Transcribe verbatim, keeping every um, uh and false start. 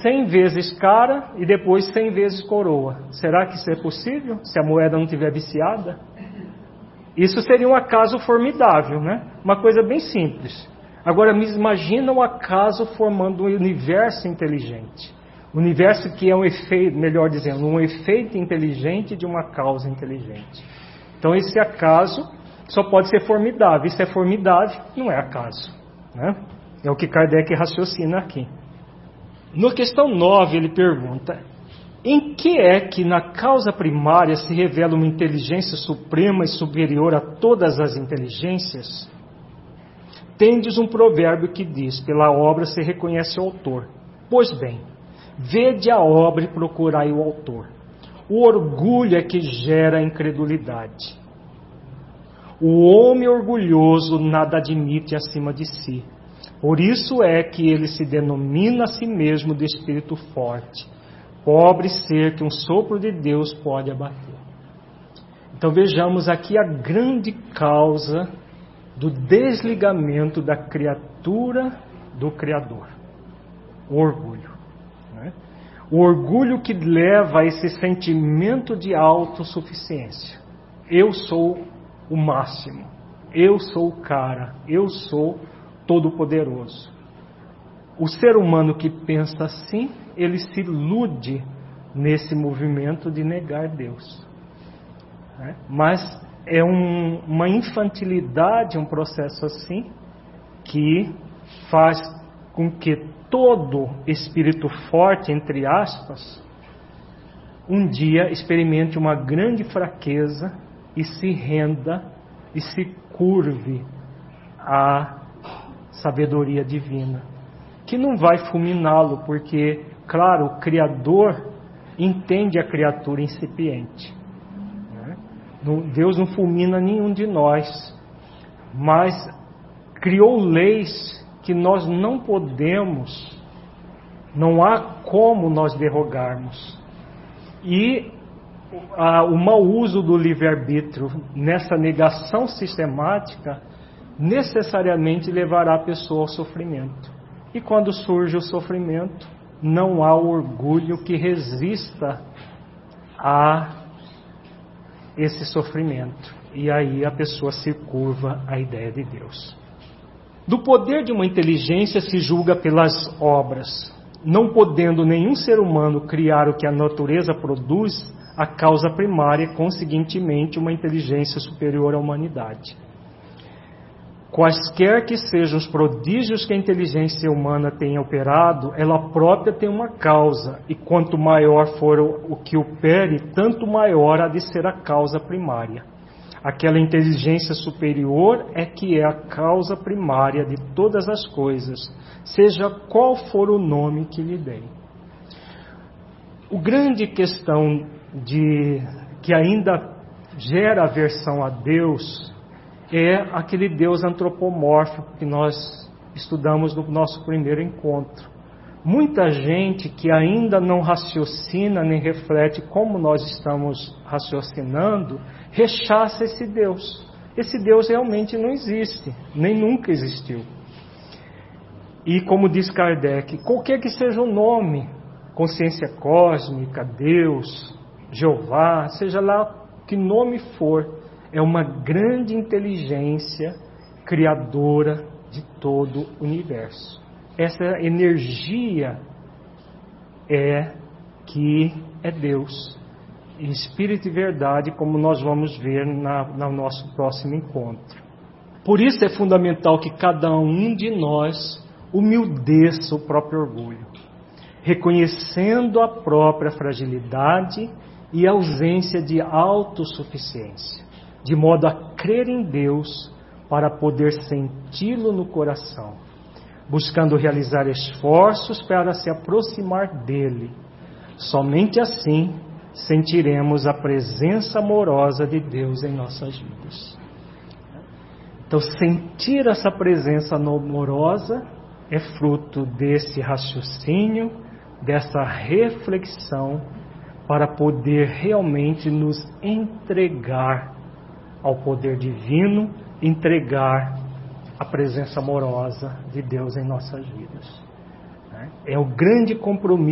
cem vezes cara e depois cem vezes coroa. Será que isso é possível? Se a moeda não estiver viciada? Isso seria um acaso formidável, né? Uma coisa bem simples. Agora, me imagina um acaso formando um universo inteligente. Um universo que é um efeito, melhor dizendo, um efeito inteligente de uma causa inteligente. Então, esse acaso só pode ser formidável. Isso é formidável, não é acaso, né? É o que Kardec raciocina aqui. Na questão nove, ele pergunta: em que é que na causa primária se revela uma inteligência suprema e superior a todas as inteligências? Tendes um provérbio que diz: pela obra se reconhece o autor. Pois bem, vede a obra e procurai o autor. O orgulho é que gera a incredulidade. O homem orgulhoso nada admite acima de si. Por isso é que ele se denomina a si mesmo de espírito forte, pobre ser que um sopro de Deus pode abater. Então vejamos aqui a grande causa do desligamento da criatura do Criador: o orgulho, né? O orgulho que leva a esse sentimento de autossuficiência. Eu sou o máximo, eu sou o cara, eu sou todo-poderoso. O ser humano que pensa assim, ele se ilude nesse movimento de negar Deus, né? Mas é um, uma infantilidade, um processo assim, que faz com que todo espírito forte, entre aspas, um dia experimente uma grande fraqueza e se renda e se curve à sabedoria divina, que não vai fulminá-lo, porque, claro, o Criador entende a criatura incipiente. Deus não fulmina nenhum de nós, mas criou leis que nós não podemos, não há como nós derrogarmos. E a, o mau uso do livre-arbítrio nessa negação sistemática necessariamente levará a pessoa ao sofrimento. E quando surge o sofrimento, não há o orgulho que resista a esse sofrimento, e aí a pessoa se curva à ideia de Deus. Do poder de uma inteligência se julga pelas obras, não podendo nenhum ser humano criar o que a natureza produz, a causa primária, conseguintemente, uma inteligência superior à humanidade. Quaisquer que sejam os prodígios que a inteligência humana tenha operado, ela própria tem uma causa, e quanto maior for o que opere, tanto maior há de ser a causa primária. Aquela inteligência superior é que é a causa primária de todas as coisas, seja qual for o nome que lhe dê. O grande questão de, que ainda gera aversão a Deus é aquele Deus antropomórfico que nós estudamos no nosso primeiro encontro. Muita gente que ainda não raciocina nem reflete como nós estamos raciocinando, rechaça esse Deus. Esse Deus realmente não existe, nem nunca existiu. E como diz Kardec, qualquer que seja o nome, consciência cósmica, Deus, Jeová, seja lá que nome for, é uma grande inteligência criadora de todo o universo. Essa energia é que é Deus, em espírito e verdade, como nós vamos ver na, no nosso próximo encontro. Por isso é fundamental que cada um de nós humildeça o próprio orgulho, reconhecendo a própria fragilidade e ausência de autossuficiência, de modo a crer em Deus para poder senti-lo no coração, buscando realizar esforços para se aproximar dele. Somente assim sentiremos a presença amorosa de Deus em nossas vidas. Então, sentir essa presença amorosa é fruto desse raciocínio, dessa reflexão, para poder realmente nos entregar ao poder divino, entregar a presença amorosa de Deus em nossas vidas. É o grande compromisso